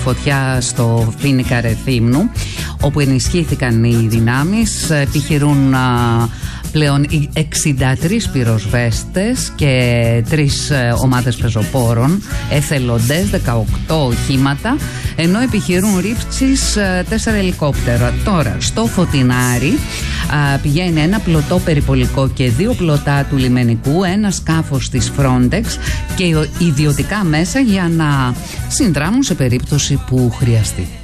φωτιά στο Φοίνικα Ρεθύμνου, όπου ενισχύθηκαν οι δυνάμεις. Επιχειρούν πλέον 63 πυροσβέστες και 3 ομάδες πεζοπόρων, εθελοντές, 18 οχήματα, ενώ επιχειρούν ρήψεις 4 ελικόπτερα. Τώρα, στο Φωτεινάρι πηγαίνει ένα πλωτό περιπολικό και 2 πλωτά του λιμενικού, ένα σκάφος της Frontex και ιδιωτικά μέσα για να συνδράμουν σε περίπτωση που χρειαστεί.